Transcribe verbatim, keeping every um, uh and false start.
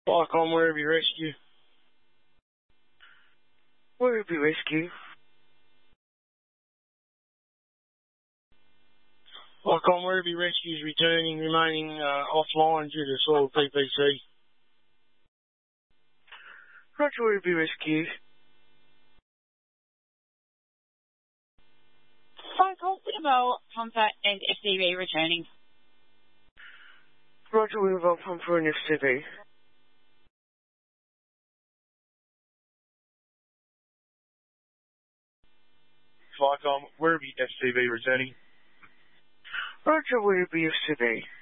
Falcon, Werribee Rescue. Werribee Rescue. Falcon, Werribee Rescue is returning, remaining uh, offline due to soil P P C. Roger, Werribee Rescue. Phone call, Winterville, Comfort and F C V returning. Roger, Winterville, Comfort and F C V. Flycom, Werribee F C V returning. Roger, Werribee F C V.